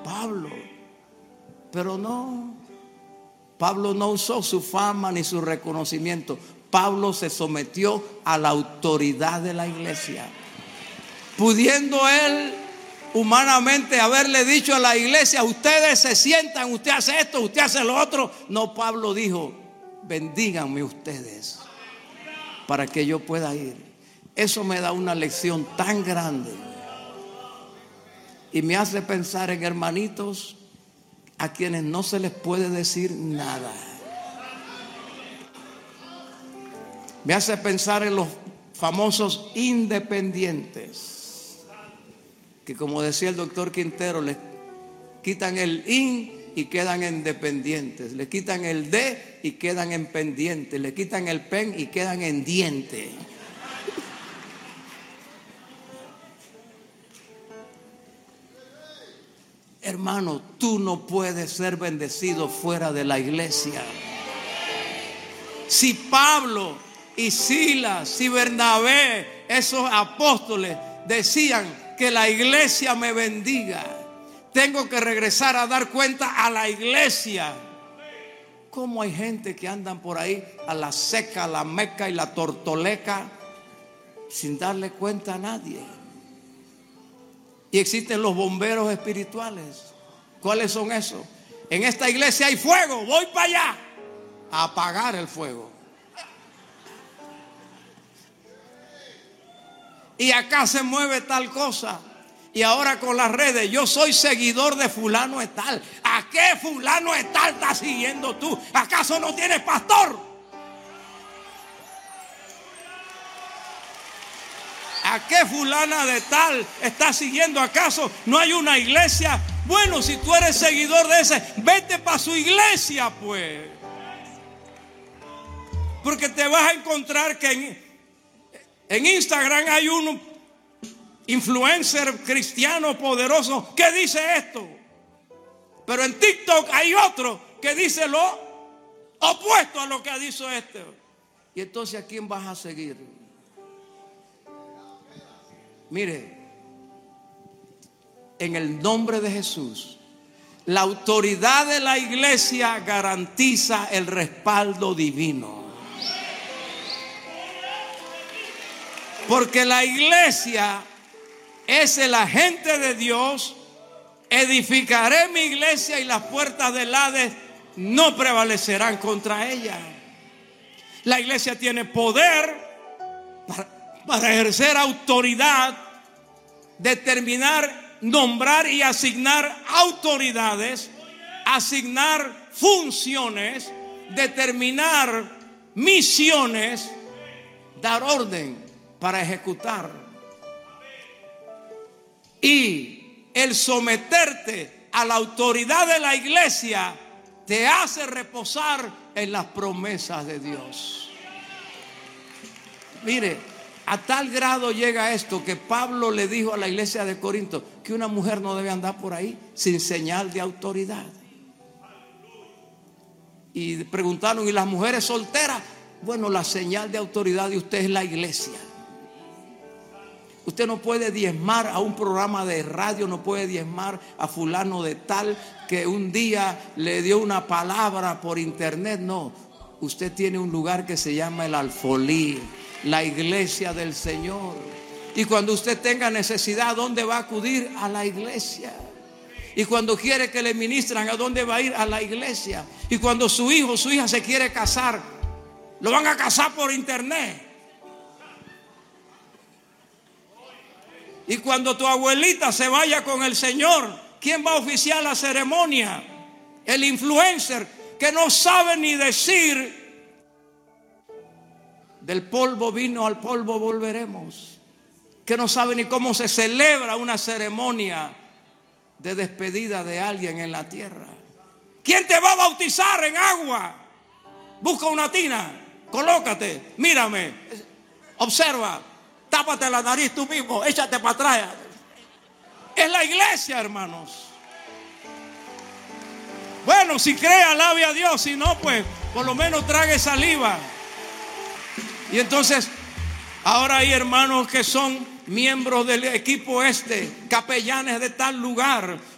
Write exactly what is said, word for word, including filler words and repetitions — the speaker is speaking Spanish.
Pablo. Pero no, Pablo no usó su fama ni su reconocimiento. Pablo se sometió a la autoridad de la iglesia. Pudiendo él humanamente haberle dicho a la iglesia: ustedes se sientan, usted hace esto, usted hace lo otro. No, Pablo dijo: bendíganme ustedes para que yo pueda ir. Eso me da una lección tan grande y me hace pensar en hermanitos a quienes no se les puede decir nada. Me hace pensar en los famosos independientes, que, como decía el doctor Quintero, les quitan el in y quedan en dependientes, le quitan el de y quedan en pendiente, le quitan el pen y quedan en diente. Hermano, tú no puedes ser bendecido fuera de la iglesia. Si Pablo y Silas y Bernabé, esos apóstoles, decían que la iglesia me bendiga, tengo que regresar a dar cuenta a la iglesia. ¿Cómo hay gente que andan por ahí a la seca, a la meca y la tortoleca sin darle cuenta a nadie? Y existen los bomberos espirituales. ¿Cuáles son esos? En esta iglesia hay fuego, voy para allá a apagar el fuego. Y acá se mueve tal cosa. Y ahora con las redes, yo soy seguidor de fulano de tal. ¿A qué fulano de tal estás siguiendo tú? ¿Acaso no tienes pastor? ¿A qué fulana de tal estás siguiendo? ¿Acaso no hay una iglesia? Bueno, si tú eres seguidor de ese, vete para su iglesia, pues. Porque te vas a encontrar que en, en Instagram hay un influencer cristiano poderoso que dice esto. Pero en TikTok hay otro que dice lo opuesto a lo que ha dicho este. Y entonces, ¿a quién vas a seguir? Mire, en el nombre de Jesús, la autoridad de la iglesia garantiza el respaldo divino. Porque la iglesia es el agente de Dios. Edificaré mi iglesia y las puertas del Hades no prevalecerán contra ella. La iglesia tiene poder para para ejercer autoridad, determinar, nombrar y asignar autoridades, asignar funciones, determinar misiones, dar orden para ejecutar. Y el someterte a la autoridad de la iglesia te hace reposar en las promesas de Dios. Mire, a tal grado llega esto que Pablo le dijo a la iglesia de Corinto que una mujer no debe andar por ahí sin señal de autoridad. Y preguntaron: ¿y las mujeres solteras? Bueno, la señal de autoridad de usted es la iglesia. Usted no puede diezmar a un programa de radio, no puede diezmar a fulano de tal que un día le dio una palabra por internet. No, usted tiene un lugar que se llama el alfolí, la iglesia del Señor. Y cuando usted tenga necesidad, ¿a dónde va a acudir? A la iglesia. Y cuando quiere que le ministran, ¿a dónde va a ir? A la iglesia. Y cuando su hijo o su hija se quiere casar, lo van a casar por internet. Y cuando tu abuelita se vaya con el Señor, ¿quién va a oficiar la ceremonia? El influencer que no sabe ni decir: del polvo vino, al polvo volveremos. Que no sabe ni cómo se celebra una ceremonia de despedida de alguien en la tierra. ¿Quién te va a bautizar en agua? Busca una tina, colócate, mírame, observa, tápate la nariz tú mismo, échate para atrás. Es la iglesia, hermanos. Bueno, si cree, alabe a Dios. Si no, pues por lo menos trague saliva. Y entonces, ahora hay hermanos que son miembros del equipo este, capellanes de tal lugar,